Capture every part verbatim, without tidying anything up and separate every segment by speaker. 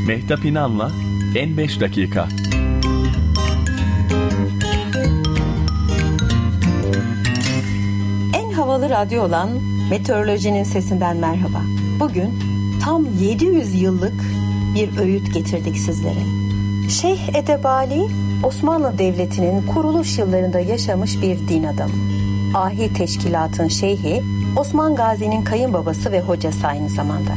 Speaker 1: Mehtap İnan'la En beş Dakika.
Speaker 2: En havalı radyo olan Meteorolojinin Sesinden merhaba. Bugün tam yedi yüz yıllık bir öğüt getirdik sizlere. Şeyh Edebali, Osmanlı Devleti'nin kuruluş yıllarında yaşamış bir din adamı. Ahi Teşkilat'ın şeyhi, Osman Gazi'nin kayınbabası ve hocası aynı zamanda.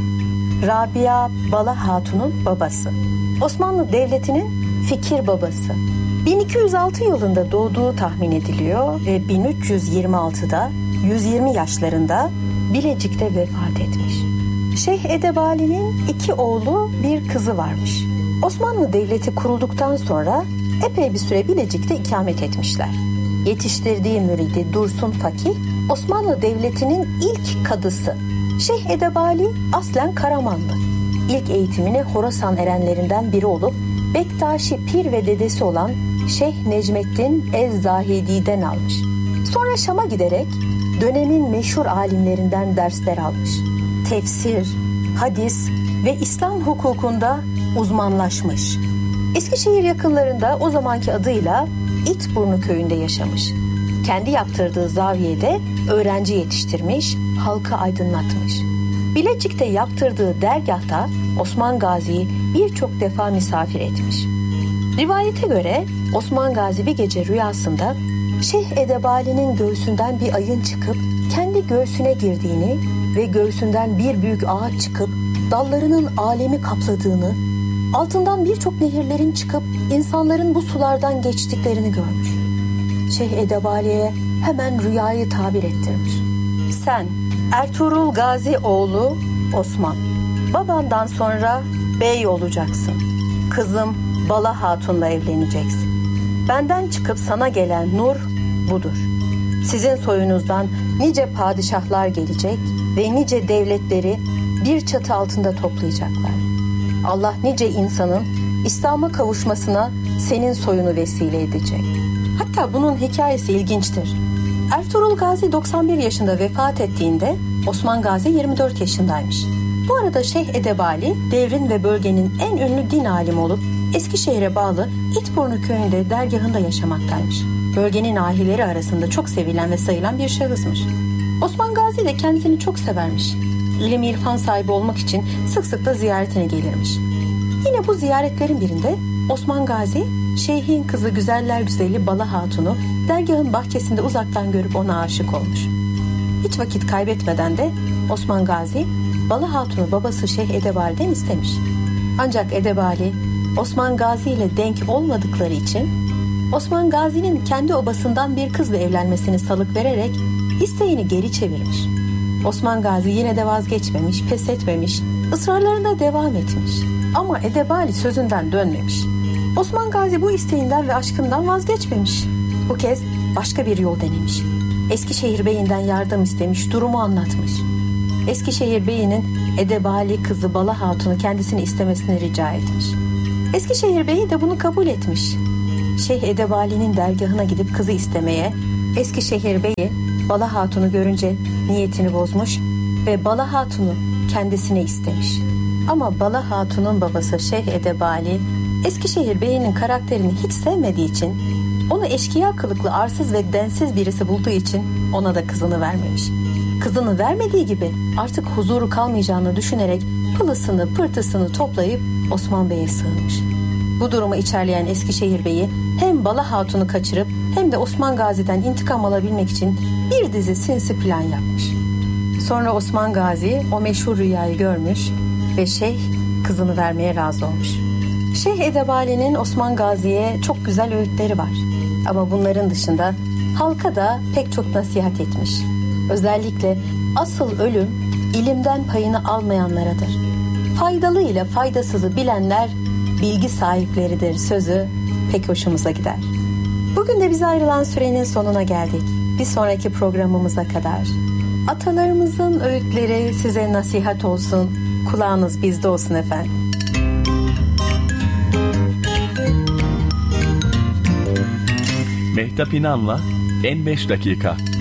Speaker 2: Rabia Bala Hatun'un babası. Osmanlı Devleti'nin fikir babası. bin iki yüz altı yılında doğduğu tahmin ediliyor ve bin üç yüz yirmi altıda yüz yirmi yaşlarında Bilecik'te vefat etmiş. Şeyh Edebali'nin iki oğlu, bir kızı varmış. Osmanlı Devleti kurulduktan sonra epey bir süre Bilecik'te ikamet etmişler. Yetiştirdiği müridi Dursun Fakih, Osmanlı Devleti'nin ilk kadısı. Şeyh Edebali aslen Karamanlı. İlk eğitimini Horasan erenlerinden biri olup Bektaşi Pir ve dedesi olan Şeyh Necmettin Ez-Zahidi'den almış. Sonra Şam'a giderek dönemin meşhur alimlerinden dersler almış. Tefsir, hadis ve İslam hukukunda uzmanlaşmış. Eskişehir yakınlarında o zamanki adıyla İtburnu köyünde yaşamış. Kendi yaptırdığı zaviyede öğrenci yetiştirmiş, halkı aydınlatmış. Bilecik'te yaptırdığı dergahta Osman Gazi'yi birçok defa misafir etmiş. Rivayete göre Osman Gazi bir gece rüyasında Şeyh Edebali'nin göğsünden bir ayın çıkıp kendi göğsüne girdiğini ve göğsünden bir büyük ağaç çıkıp dallarının alemi kapladığını, altından birçok nehirlerin çıkıp insanların bu sulardan geçtiklerini görmüş. Şeyh Edebali'ye hemen rüyayı tabir ettirmiş. Sen Ertuğrul Gazi oğlu Osman, babandan sonra bey olacaksın. Kızım Bala Hatun'la evleneceksin. Benden çıkıp sana gelen nur budur. Sizin soyunuzdan nice padişahlar gelecek ve nice devletleri bir çatı altında toplayacaklar. Allah nice insanın İslam'a kavuşmasına senin soyunu vesile edecek. Hatta bunun hikayesi ilginçtir. Ertuğrul Gazi doksan bir yaşında vefat ettiğinde Osman Gazi yirmi dört yaşındaymış. Bu arada Şeyh Edebali devrin ve bölgenin en ünlü din alimi olup Eskişehir'e bağlı İtburnu köyünde dergahında yaşamaktaymış. Bölgenin ahileri arasında çok sevilen ve sayılan bir şahısmış. Osman Gazi de kendisini çok severmiş. İlim irfan sahibi olmak için sık sık da ziyaretine gelirmiş. Yine bu ziyaretlerin birinde Osman Gazi, şeyhin kızı güzeller güzeli Bala Hatun'u dergahın bahçesinde uzaktan görüp ona aşık olmuş. Hiç vakit kaybetmeden de Osman Gazi, Bala Hatun'u babası Şeyh Edebali'den istemiş. Ancak Edebali, Osman Gazi ile denk olmadıkları için Osman Gazi'nin kendi obasından bir kızla evlenmesini salık vererek isteğini geri çevirmiş. Osman Gazi yine de vazgeçmemiş, pes etmemiş, ısrarlarına devam etmiş. Ama Edebali sözünden dönmemiş. Osman Gazi bu isteğinden ve aşkından vazgeçmemiş. Bu kez başka bir yol denemiş. Eskişehir Bey'inden yardım istemiş, durumu anlatmış. Eskişehir Bey'inin Edebali kızı Bala Hatun'u kendisini istemesini rica etmiş. Eskişehir Bey de bunu kabul etmiş. Şeyh Edebali'nin dergahına gidip kızı istemeye, Eskişehir Bey'i Bala Hatun'u görünce niyetini bozmuş ve Bala Hatun'u kendisine istemiş. Ama Bala Hatun'un babası Şeyh Edebali, Eskişehir Bey'inin karakterini hiç sevmediği için, onu eşkıya kılıklı arsız ve densiz birisi bulduğu için ona da kızını vermemiş. Kızını vermediği gibi artık huzuru kalmayacağını düşünerek pılısını pırtısını toplayıp Osman Bey'e sığınmış. Bu durumu içerleyen Eskişehir Bey'i hem Bala Hatun'u kaçırıp hem de Osman Gazi'den intikam alabilmek için bir dizi sinsi plan yapmış. Sonra Osman Gazi o meşhur rüyayı görmüş ve şeyh kızını vermeye razı olmuş. Şeyh Edebali'nin Osman Gazi'ye çok güzel öğütleri var. Ama bunların dışında halka da pek çok nasihat etmiş. Özellikle asıl ölüm ilimden payını almayanlaradır. Faydalı ile faydasızı bilenler bilgi sahipleridir sözü pek hoşumuza gider. Bugün de bize ayrılan sürenin sonuna geldik. Bir sonraki programımıza kadar atalarımızın öğütleri size nasihat olsun, kulağınız bizde olsun efendim.
Speaker 1: Mehtap İnan'la En beş Dakika.